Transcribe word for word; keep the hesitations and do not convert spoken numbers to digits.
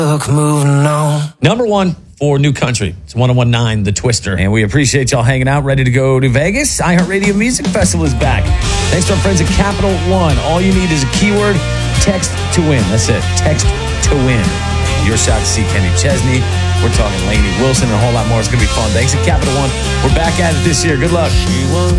Look, moving on. Number one for New Country. It's one oh one nine The Twister. And we appreciate y'all hanging out, ready to go to Vegas. iHeartRadio Music Festival is back. Thanks to our friends at Capital One. All you need is a keyword, text to win. That's it. Text to win. Your shot to see Kenny Chesney. We're talking Lainey Wilson and a whole lot more. It's going to be fun. Thanks to Capital One. We're back at it this year. Good luck. She wants